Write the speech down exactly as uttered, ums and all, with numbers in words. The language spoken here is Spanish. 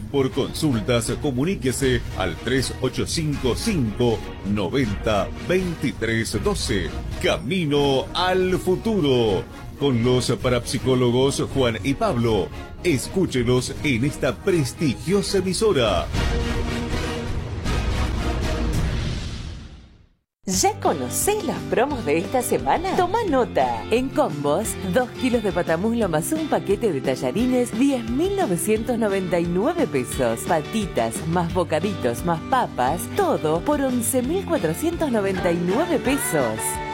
Por consultas, comuníquese al tres ocho cinco cinco noventa veintitrés doce. Camino al futuro. Con los parapsicólogos Juan y Pablo. Escúchelos en esta prestigiosa emisora. ¿Ya conocés los promos de esta semana? Toma nota. En combos, dos kilos de patamuslo más un paquete de tallarines, diez mil novecientos noventa y nueve pesos. Patitas más bocaditos más papas, todo por once mil cuatrocientos noventa y nueve pesos.